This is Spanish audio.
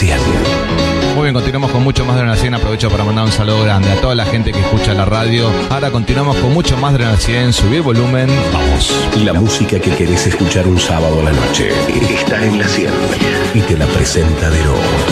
100. Muy bien, continuamos con mucho más de Adrenalina 100. Aprovecho para mandar un saludo grande a toda la gente que escucha la radio. Ahora continuamos con mucho más de Adrenalina 100. Subir volumen, vamos. La música que querés escuchar un sábado a la noche está en la 100 y te la presenta Deró.